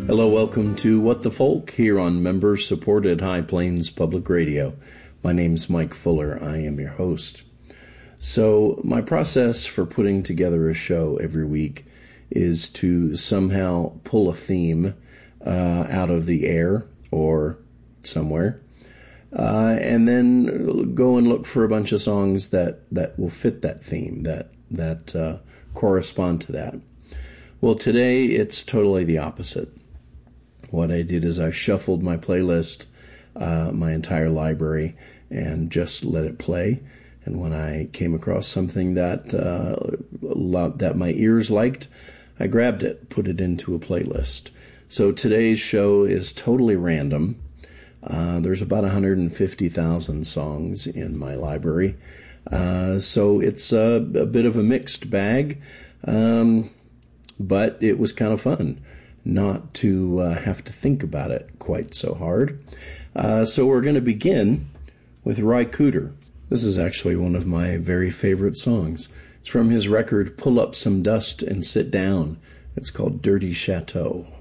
Hello, welcome to What the Folk here on member-supported High Plains Public Radio. My name's Mike Fuller. I am your host. So my process for putting together a show every week is to somehow pull a theme out of the air or somewhere, and then go and look for a bunch of songs that will fit that theme, that correspond to that. Well, today it's totally the opposite. What I did is I shuffled my playlist, my entire library, and just let it play. And when I came across something that my ears liked, I grabbed it, put it into a playlist. So today's show is totally random. There's about 150,000 songs in my library. So it's a bit of a mixed bag, but it was kind of fun not to have to think about it quite so hard. So we're going to begin with Ry Cooder. This is actually one of my very favorite songs. It's from his record Pull Up Some Dust and Sit Down. It's called Dirty Chateau.